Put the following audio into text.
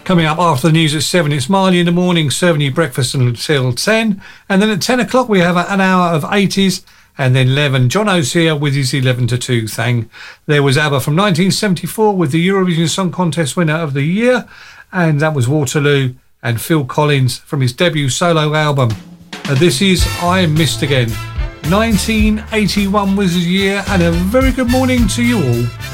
Coming up after the news at 7, it's Marley in the Morning, serving you breakfast until 10. And then at 10 o'clock, we have an hour of 80s. And then 11, John O's here with his 11 to 2 thing. There was ABBA from 1974 with the Eurovision Song Contest winner of the year. And that was Waterloo. And Phil Collins from his debut solo album. This is I Missed Again. 1981 was his year. And a very good morning to you all.